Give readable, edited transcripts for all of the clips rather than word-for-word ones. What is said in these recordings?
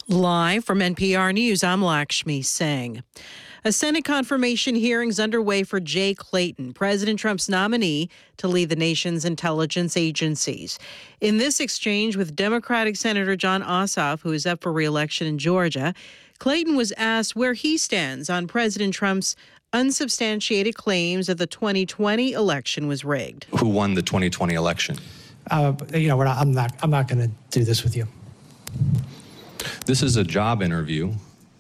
Live from NPR News, I'm Lakshmi Singh. A Senate confirmation hearing is underway for Jay Clayton, President Trump's nominee to lead the nation's intelligence agencies. In this exchange with Democratic Senator Jon Ossoff, who is up for re-election in Georgia, Clayton was asked where he stands on President Trump's unsubstantiated claims that the 2020 election was rigged. Who won the 2020 election? I'm not going to do this with you. This is a job interview.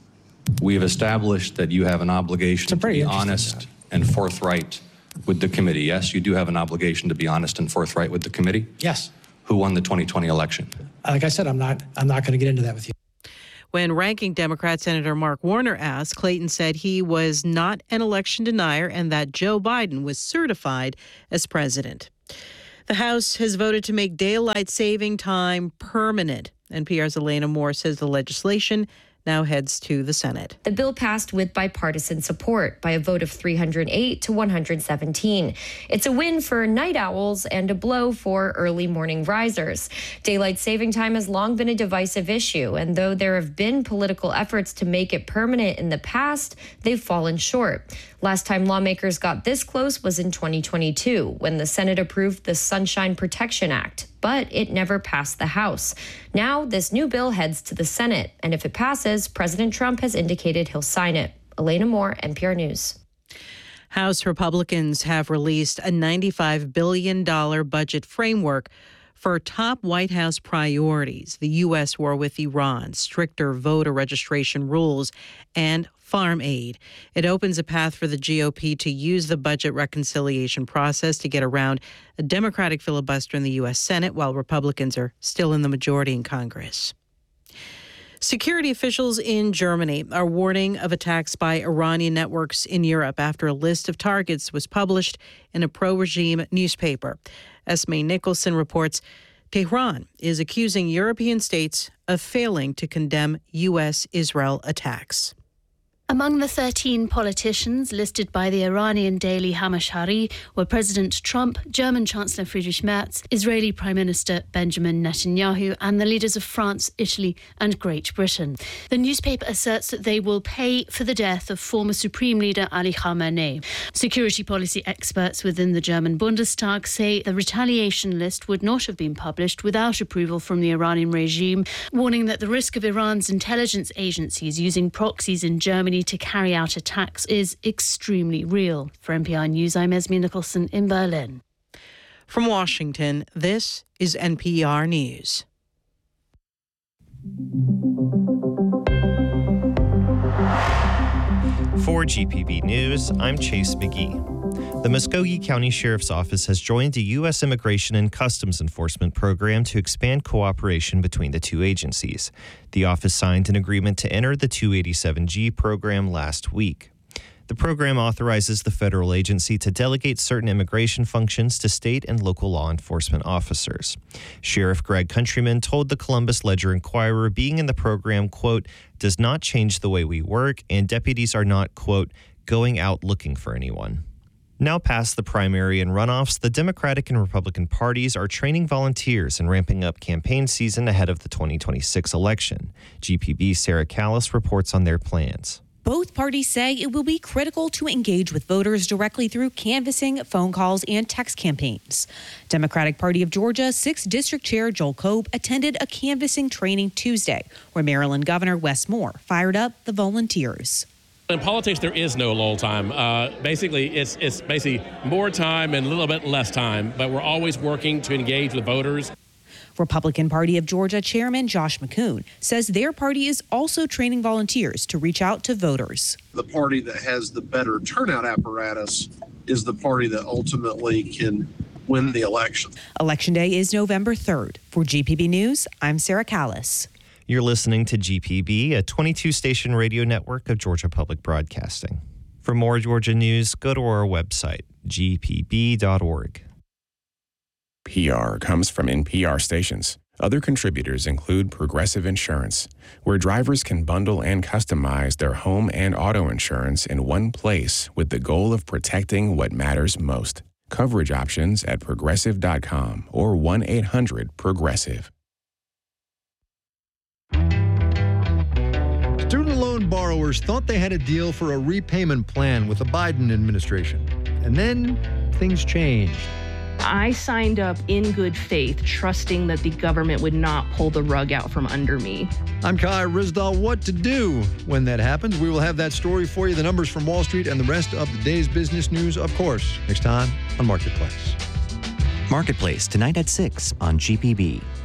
We have established that you have an obligation to be honest and forthright with the committee. Yes, you do have an obligation to be honest and forthright with the committee? Yes. Who won the 2020 election? Like I said, I'm not going to get into that with you. When ranking Democrat Senator Mark Warner asked, Clayton said he was not an election denier and that Joe Biden was certified as president. The House has voted to make daylight saving time permanent. NPR's Elena Moore says the legislation now heads to the Senate. The bill passed with bipartisan support by a vote of 308 to 117. It's a win for night owls and a blow for early morning risers. Daylight saving time has long been a divisive issue, and though there have been political efforts to make it permanent in the past, they've fallen short. Last time lawmakers got this close was in 2022, when the Senate approved the Sunshine Protection Act, but it never passed the House. Now, this new bill heads to the Senate, and if it passes, President Trump has indicated he'll sign it. Elena Moore, NPR News. House Republicans have released a $95 billion budget framework for top White House priorities: the U.S. war with Iran, stricter voter registration rules, and farm aid. It opens a path for the GOP to use the budget reconciliation process to get around a Democratic filibuster in the U.S. Senate, while Republicans are still in the majority in Congress. Security officials in Germany are warning of attacks by Iranian networks in Europe after a list of targets was published in a pro-regime newspaper. Esme Nicholson reports Tehran is accusing European states of failing to condemn U.S.-Israel attacks. Among the 13 politicians listed by the Iranian daily Hamashari were President Trump, German Chancellor Friedrich Merz, Israeli Prime Minister Benjamin Netanyahu, and the leaders of France, Italy, and Great Britain. The newspaper asserts that they will pay for the death of former Supreme Leader Ali Khamenei. Security policy experts within the German Bundestag say the retaliation list would not have been published without approval from the Iranian regime, warning that the risk of Iran's intelligence agencies using proxies in Germany to carry out attacks is extremely real. For NPR News, I'm Esme Nicholson in Berlin. From Washington, this is NPR News. For GPB News, I'm Chase McGee. The Muskogee County Sheriff's Office has joined the U.S. Immigration and Customs Enforcement program to expand cooperation between the two agencies. The office signed an agreement to enter the 287G program last week. The program authorizes the federal agency to delegate certain immigration functions to state and local law enforcement officers. Sheriff Greg Countryman told the Columbus Ledger-Inquirer being in the program, quote, does not change the way we work, and deputies are not, quote, going out looking for anyone. Now past the primary and runoffs, the Democratic and Republican parties are training volunteers and ramping up campaign season ahead of the 2026 election. GPB's Sarah Callis reports on their plans. Both parties say it will be critical to engage with voters directly through canvassing, phone calls, and text campaigns. Democratic Party of Georgia 6th District Chair Joel Kobe attended a canvassing training Tuesday, where Maryland Governor Wes Moore fired up the volunteers. In politics, there is no lull time. Basically, it's basically more time and a little bit less time, but we're always working to engage with voters. Republican Party of Georgia Chairman Josh McCoon says their party is also training volunteers to reach out to voters. The party that has the better turnout apparatus is the party that ultimately can win the election. Election Day is November 3rd. For GPB News, I'm Sarah Callis. You're listening to GPB, a 22-station radio network of Georgia Public Broadcasting. For more Georgia news, go to our website, gpb.org. PR comes from NPR stations. Other contributors include Progressive Insurance, where drivers can bundle and customize their home and auto insurance in one place with the goal of protecting what matters most. Coverage options at progressive.com or 1-800-PROGRESSIVE. loan borrowers thought they had a deal for a repayment plan with the Biden administration. And then things changed. I signed up in good faith, trusting that the government would not pull the rug out from under me. I'm Kai Ryssdal. What to do when that happens? We will have that story for you, the numbers from Wall Street, and the rest of the day's business news, of course, next time on Marketplace. Marketplace, tonight at 6 on GPB.